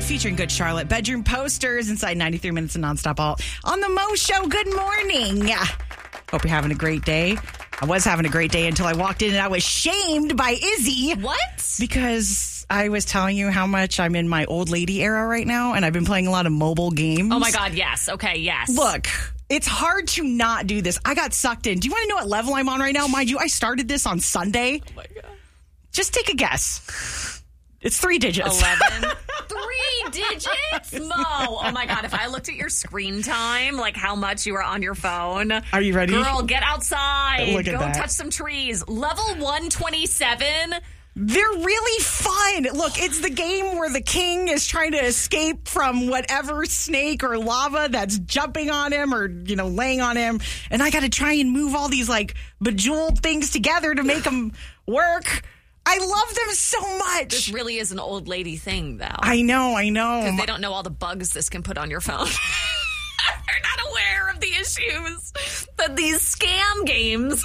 featuring Good Charlotte. Bedroom Posters inside 93 minutes of nonstop alt on the Mo Show. Good morning. Hope you're having a great day. I was having a great day until I walked in and I was shamed by Izzy. What? Because I was telling you how much I'm in my old lady era right now, and I've been playing a lot of mobile games. Oh, my God, yes. Okay, yes. Look, it's hard to not do this. I got sucked in. Do you want to know what level I'm on right now? Mind you, I started this on Sunday. Oh, my God. Just take a guess. It's 3 digits. 11. 3 digits? Mo. Oh, my God. If I looked at your screen time, like how much you were on your phone. Are you ready? Girl, get outside. Look at Go that. touch some trees. Level 127. They're really fun. Look, it's the game where the king is trying to escape from whatever snake or lava that's jumping on him or, laying on him. And I got to try and move all these, bejeweled things together to make them work. I love them so much. This really is an old lady thing, though. I know. Because they don't know all the bugs this can put on your phone. They're not aware of the issues that these scam games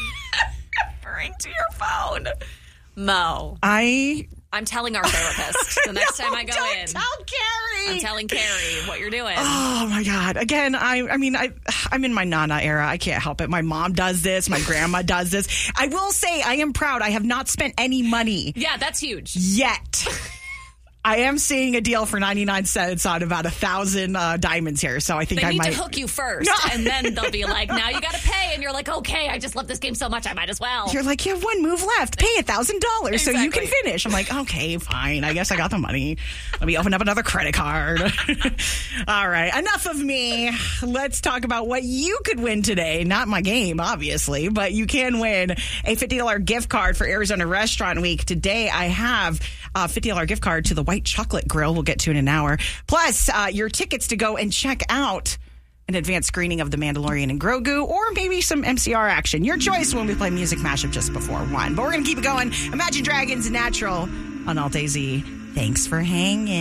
bring to your phone. Mo. I'm telling our therapist the next time I go in. Tell Carrie. I'm telling Carrie what you're doing. Oh, my God. Again, I'm in my Nana era. I can't help it. My mom does this. My grandma does this. I will say I am proud. I have not spent any money. Yeah, that's huge. Yet. I am seeing a deal for 99 cents on about 1,000 diamonds here, so I think they I might need to hook you first, and then they'll be like, now you got to pay, and you're like, okay, I just love this game so much, I might as well. You're like, you have one move left, pay $1,000 so you can finish. I'm like, okay, fine, I guess I got the money. Let me open up another credit card. All right, enough of me. Let's talk about what you could win today. Not my game, obviously, but you can win a $50 gift card for Arizona Restaurant Week. Today, I have a $50 gift card to the White Chocolate Grill. We'll get to in an hour. Plus, your tickets to go and check out an advanced screening of The Mandalorian and Grogu, or maybe some MCR action. Your choice when we play Music Mashup just before 1. But we're going to keep it going. Imagine Dragons Natural on Alt AZ. Thanks for hanging.